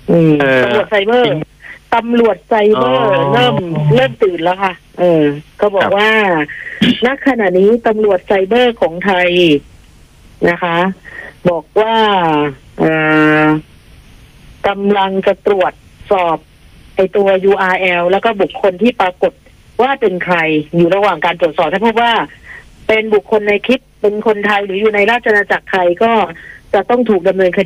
ตำรวจไซเบอร์เริ่มตื่นแล้วค่ะเขาบอกว่าณขณะนี้ตำรวจไซเบอร์ของไทยนะคะบอกว่ากำลังจะตรวจสอบไอตัว URL แล้วก็บุคคลที่ปรากฏว่าเป็นใครอยู่ระหว่างการตรวจสอบถ้าพบว่าเป็นบุคคลในคลิปเป็นคนไทยหรืออยู่ในราชอาณาจักรไทยก็จะต้องถูกดำเนินคดี